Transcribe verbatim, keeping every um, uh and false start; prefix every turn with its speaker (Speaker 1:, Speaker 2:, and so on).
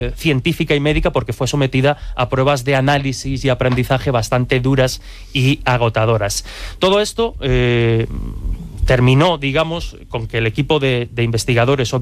Speaker 1: científica y médica, porque fue sometida a pruebas de análisis y aprendizaje bastante duras y agotadoras. Todo esto eh, terminó, digamos, con que el equipo de, de investigadores